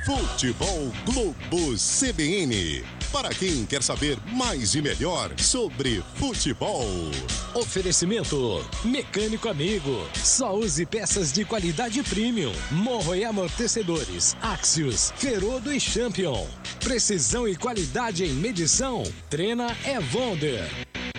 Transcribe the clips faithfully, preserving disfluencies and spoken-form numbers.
Futebol Globo C B N. Para quem quer saber mais e melhor sobre futebol. Oferecimento Mecânico Amigo. Só use peças de qualidade premium. Morro e amortecedores. Axios, Ferodo e Champion. Precisão e qualidade em medição. Treina é Wonder.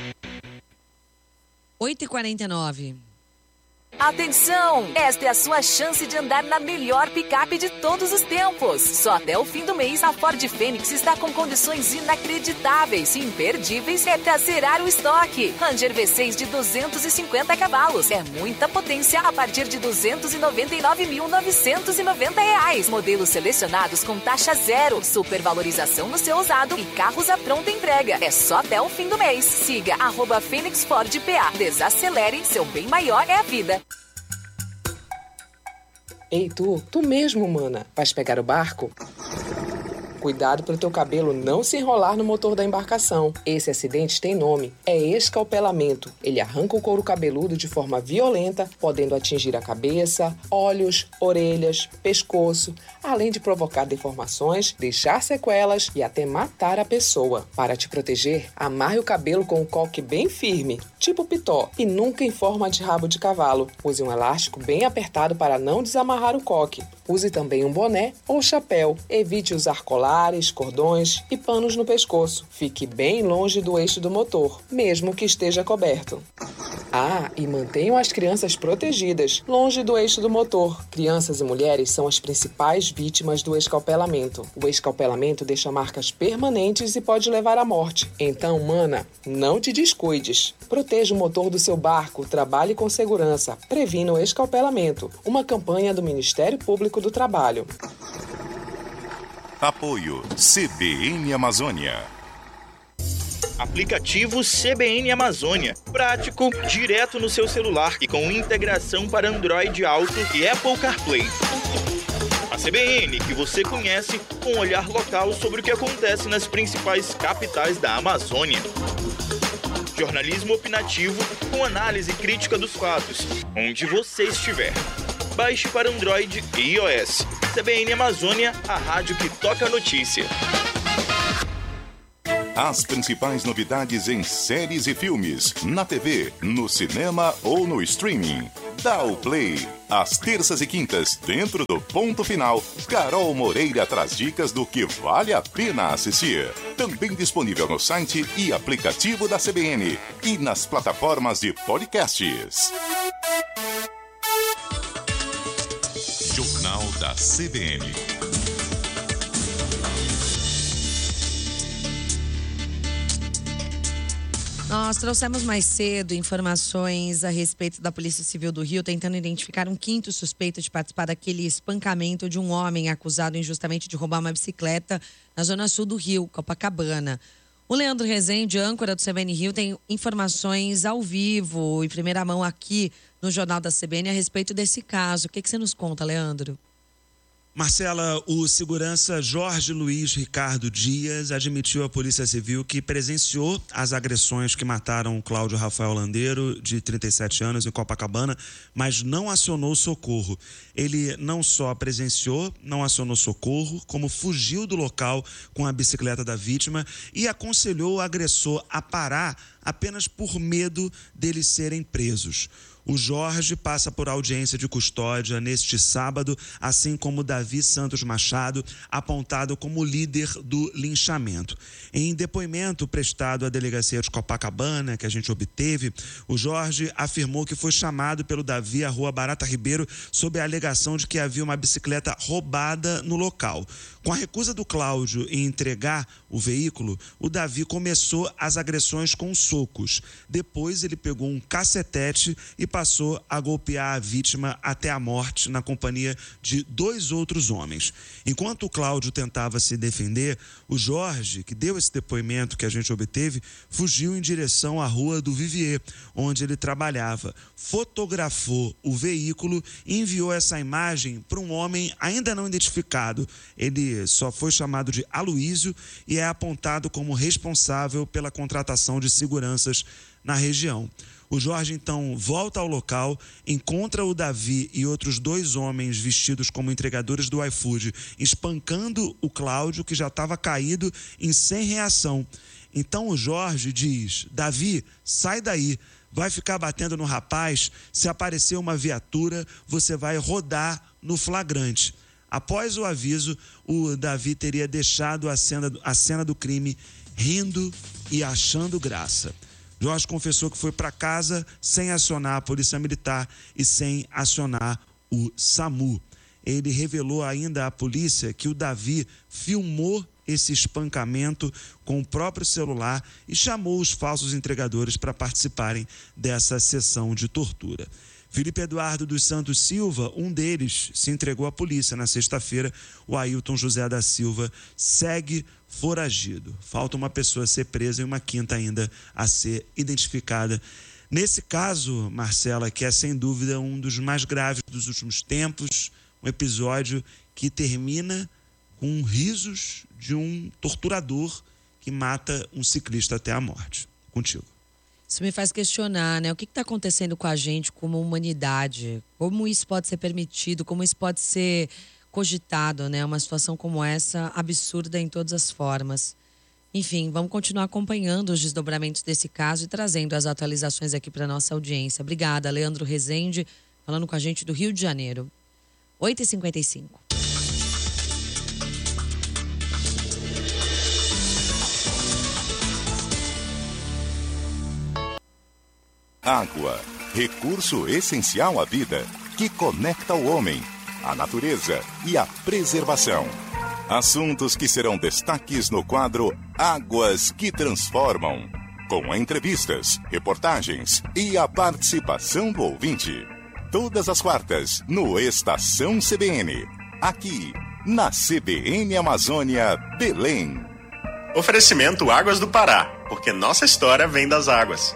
oito e quarenta e nove. Atenção! Esta é a sua chance de andar na melhor picape de todos os tempos. Só até o fim do mês, a Ford Fênix está com condições inacreditáveis e imperdíveis é pra zerar o estoque. Ranger V seis de duzentos e cinquenta cavalos. É muita potência a partir de duzentos e noventa e nove mil novecentos e noventa reais. Modelos selecionados com taxa zero, supervalorização no seu usado e carros à pronta entrega. É só até o fim do mês. Siga arroba Fênix Ford P A. Desacelere, seu bem maior é a vida. Ei, tu, tu mesmo, mana, vais pegar o barco? Cuidado para o teu cabelo não se enrolar no motor da embarcação. Esse acidente tem nome, é escalpelamento. Ele arranca o couro cabeludo de forma violenta, podendo atingir a cabeça, olhos, orelhas, pescoço, além de provocar deformações, deixar sequelas e até matar a pessoa. Para te proteger, amarre o cabelo com um coque bem firme, tipo pitó, e nunca em forma de rabo de cavalo. Use um elástico bem apertado para não desamarrar o coque. Use também um boné ou chapéu. Evite usar colares, cordões e panos no pescoço. Fique bem longe do eixo do motor, mesmo que esteja coberto. Ah, e mantenham as crianças protegidas, longe do eixo do motor. Crianças e mulheres são as principais vítimas do escalpelamento. O escalpelamento deixa marcas permanentes e pode levar à morte. Então, mana, não te descuides. Proteja o motor do seu barco, trabalhe com segurança, previna o escalpelamento. Uma campanha do Ministério Público do Trabalho. Apoio C B N Amazônia. Aplicativo C B N Amazônia. Prático, direto no seu celular e com integração para Android Auto e Apple CarPlay. A C B N que você conhece com um olhar local sobre o que acontece nas principais capitais da Amazônia. Jornalismo opinativo com análise crítica dos fatos, onde você estiver. Baixe para Android e iOS. C B N Amazônia, a rádio que toca a notícia. As principais novidades em séries e filmes, na T V, no cinema ou no streaming. Dá o play. Às terças e quintas, dentro do Ponto Final, Carol Moreira traz dicas do que vale a pena assistir. Também disponível no site e aplicativo da C B N e nas plataformas de podcasts. Jornal da C B N. Nós trouxemos mais cedo informações a respeito da Polícia Civil do Rio, tentando identificar um quinto suspeito de participar daquele espancamento de um homem acusado injustamente de roubar uma bicicleta na zona sul do Rio, Copacabana. O Leandro Rezende, âncora do C B N Rio, tem informações ao vivo, em primeira mão aqui no Jornal da C B N a respeito desse caso. O que, que você nos conta, Leandro? Marcela, o segurança Jorge Luiz Ricardo Dias admitiu à Polícia Civil que presenciou as agressões que mataram o Cláudio Rafael Landeiro, de trinta e sete anos, em Copacabana, mas não acionou socorro. Ele não só presenciou, não acionou socorro, como fugiu do local com a bicicleta da vítima e aconselhou o agressor a parar apenas por medo deles serem presos. O Jorge passa por audiência de custódia neste sábado, assim como Davi Santos Machado, apontado como líder do linchamento. Em depoimento prestado à delegacia de Copacabana, que a gente obteve, o Jorge afirmou que foi chamado pelo Davi à Rua Barata Ribeiro sob a alegação de que havia uma bicicleta roubada no local. Com a recusa do Cláudio em entregar o veículo, o Davi começou as agressões com socos. Depois ele pegou um cacetete e passou a golpear a vítima até a morte na companhia de dois outros homens. Enquanto o Cláudio tentava se defender, o Jorge, que deu esse depoimento que a gente obteve, fugiu em direção à Rua do Vivier, onde ele trabalhava. Fotografou o veículo e enviou essa imagem para um homem ainda não identificado. Ele só foi chamado de Aloísio e é apontado como responsável pela contratação de seguranças na região. O Jorge, então, volta ao local, encontra o Davi e outros dois homens vestidos como entregadores do iFood, espancando o Cláudio, que já estava caído em sem reação. Então o Jorge diz: Davi, sai daí, vai ficar batendo no rapaz, se aparecer uma viatura, você vai rodar no flagrante. Após o aviso, o Davi teria deixado a cena, a cena do crime rindo e achando graça. Jorge confessou que foi para casa sem acionar a polícia militar e sem acionar o SAMU. Ele revelou ainda à polícia que o Davi filmou esse espancamento com o próprio celular e chamou os falsos entregadores para participarem dessa sessão de tortura. Felipe Eduardo dos Santos Silva, um deles, se entregou à polícia na sexta-feira. O Ailton José da Silva segue foragido. Falta uma pessoa a ser presa e uma quinta ainda a ser identificada. Nesse caso, Marcela, que é sem dúvida um dos mais graves dos últimos tempos, um episódio que termina com risos de um torturador que mata um ciclista até a morte. Contigo. Isso me faz questionar, né? O que está acontecendo com a gente como humanidade? Como isso pode ser permitido? Como isso pode ser cogitado, né? Uma situação como essa, absurda em todas as formas. Enfim, vamos continuar acompanhando os desdobramentos desse caso e trazendo as atualizações aqui para a nossa audiência. Obrigada, Leandro Rezende, falando com a gente do Rio de Janeiro. oito e cinquenta e cinco. Água, recurso essencial à vida, que conecta o homem, a natureza e a preservação. Assuntos que serão destaques no quadro Águas que Transformam, com entrevistas, reportagens e a participação do ouvinte. Todas as quartas, no Estação C B N, aqui na C B N Amazônia, Belém. Oferecimento Águas do Pará, porque nossa história vem das águas.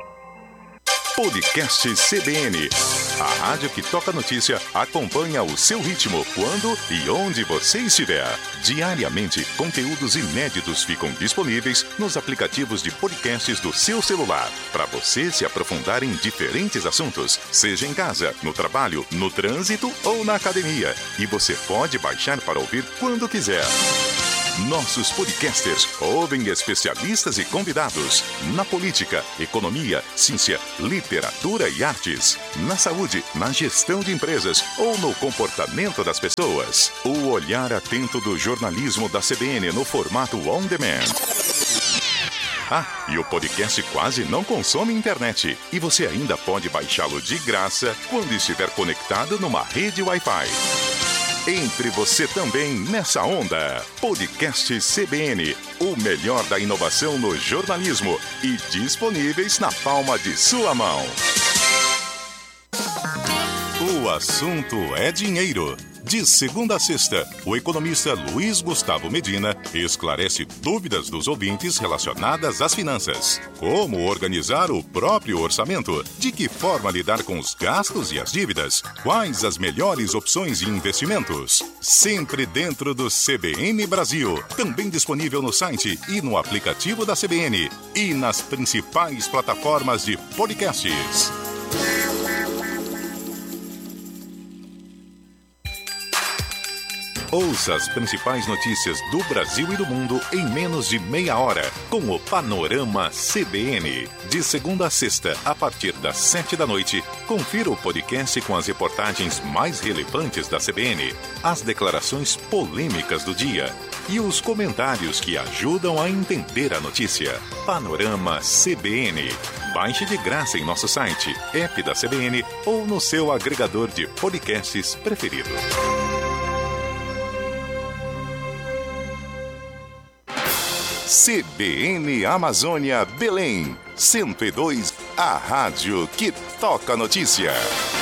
Podcast C B N. A rádio que toca notícia acompanha o seu ritmo quando e onde você estiver. Diariamente, conteúdos inéditos ficam disponíveis nos aplicativos de podcasts do seu celular, para você se aprofundar em diferentes assuntos, seja em casa, no trabalho, no trânsito ou na academia. E você pode baixar para ouvir quando quiser. Nossos podcasters ouvem especialistas e convidados na política, economia, ciência, literatura e artes, na saúde, na gestão de empresas ou no comportamento das pessoas. O olhar atento do jornalismo da C B N no formato on demand. Ah, e o podcast quase não consome internet e você ainda pode baixá-lo de graça quando estiver conectado numa rede Wi-Fi. Entre você também nessa onda. Podcast C B N, o melhor da inovação no jornalismo e disponíveis na palma de sua mão. O assunto é dinheiro. De segunda a sexta, o economista Luiz Gustavo Medina esclarece dúvidas dos ouvintes relacionadas às finanças. Como organizar o próprio orçamento? De que forma lidar com os gastos e as dívidas? Quais as melhores opções de investimentos? Sempre dentro do C B N Brasil. Também disponível no site e no aplicativo da C B N. E nas principais plataformas de podcasts. Ouça as principais notícias do Brasil e do mundo em menos de meia hora, com o Panorama C B N. De segunda a sexta, a partir das sete da noite, confira o podcast com as reportagens mais relevantes da C B N, as declarações polêmicas do dia e os comentários que ajudam a entender a notícia. Panorama C B N. Baixe de graça em nosso site, app da C B N ou no seu agregador de podcasts preferido. C B N Amazônia Belém, cento e dois, a rádio que toca notícia.